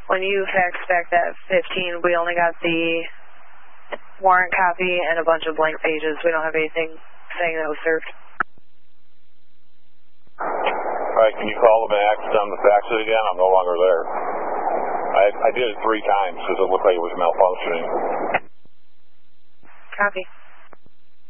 When you faxed back that 15, we only got the warrant copy and a bunch of blank pages. We don't have anything saying that was served. Alright, can you call them and ask them to fax it again? I'm no longer there. I did it 3 times because it looked like it was malfunctioning. Copy.